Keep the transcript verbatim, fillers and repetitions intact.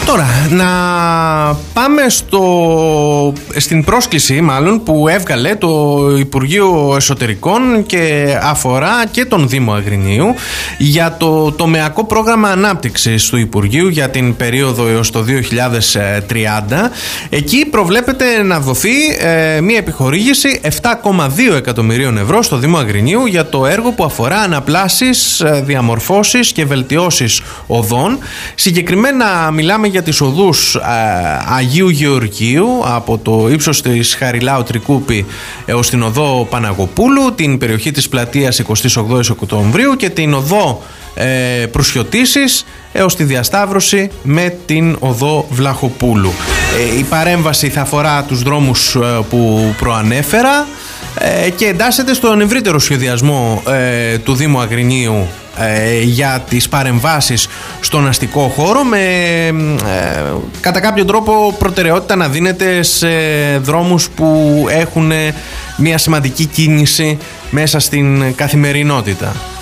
Τώρα, να πάμε στο, στην πρόσκληση μάλλον που έβγαλε το Υπουργείο Εσωτερικών και αφορά και τον Δήμο Αγρινίου για το τομεακό πρόγραμμα ανάπτυξης του Υπουργείου για την περίοδο έως το δύο χιλιάδες τριάντα. Εκεί προβλέπεται να δοθεί ε, μια επιχορήγηση επτά κόμμα δύο εκατομμυρίων ευρώ στο Δήμο Αγρινίου για το έργο που αφορά αναπλάσεις, διαμορφώσεις και βελτιώσεις οδών. Συγκεκριμένα μιλάμε για τις οδούς ε, Αγίου Γεωργίου από το ύψος της Χαριλάου Τρικούπη έως την οδό Παναγοπούλου, την περιοχή της πλατείας εικοστή όγδοη Οκτωβρίου και την οδό ε, Προσιωτήσης έως τη διασταύρωση με την οδό Βλαχοπούλου. Ε, η παρέμβαση θα αφορά τους δρόμους ε, που προανέφερα ε, και εντάσσεται στον ευρύτερο σχεδιασμό ε, του Δήμου Αγρινίου ε, για τις παρεμβάσεις στον αστικό χώρο, με ε, κατά κάποιο τρόπο προτεραιότητα να δίνεται σε δρόμους που έχουν μια σημαντική κίνηση μέσα στην καθημερινότητα.